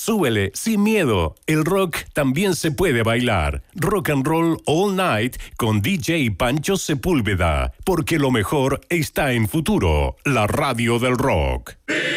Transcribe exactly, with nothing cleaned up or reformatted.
súbele sin miedo. El rock también se puede bailar. Rock and Roll All Night con D J Pancho Sepúlveda. Porque lo mejor está en Futuro, la radio del rock.